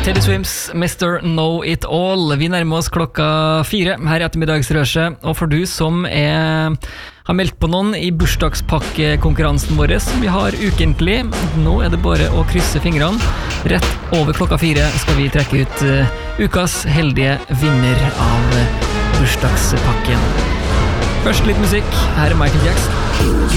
Teddy Swims, Mr. Know It All. Vi nærmer oss klokka 4 her i ettermiddagsrøsje, og for du som har meldt på noen i bursdagspakkekonkurransen vår som vi har ukentlig, nå er det bare å krysse fingrene. Rett over klokka 4 skal vi trekke ut ukas heldige vinner av bursdagspakken. Først litt musikk, her er Michael Jackson.